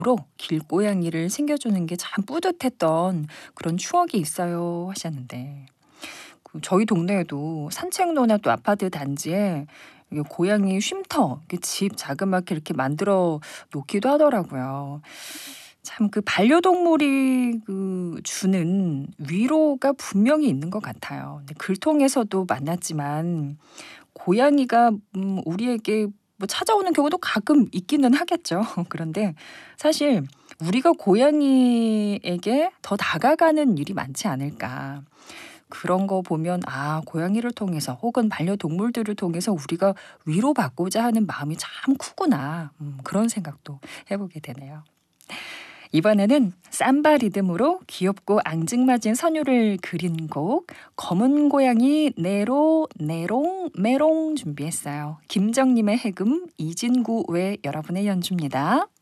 길고양이를 챙겨주는 게 참 뿌듯했던 그런 추억이 있어요 하셨는데 저희 동네에도 산책로나 또 아파트 단지에 이게 고양이 쉼터 이렇게 집 자그맣게 이렇게 만들어 놓기도 하더라고요. 참 그 반려동물이 주는 위로가 분명히 있는 것 같아요. 근데 글통에서도 만났지만 고양이가 우리에게 뭐 찾아오는 경우도 가끔 있기는 하겠죠. 그런데 사실 우리가 고양이에게 더 다가가는 일이 많지 않을까. 그런 거 보면 '아 고양이를 통해서 혹은 반려동물들을 통해서 우리가 위로받고자 하는 마음이 참 크구나.' 그런 생각도 해 보게 되네요. 이번에는 삼바 리듬으로 귀엽고 앙증맞은 선율을 그린 곡 검은 고양이 네로 네롱 메롱 준비했어요. 김정님의 해금 이진구 외 여러분의 연주입니다.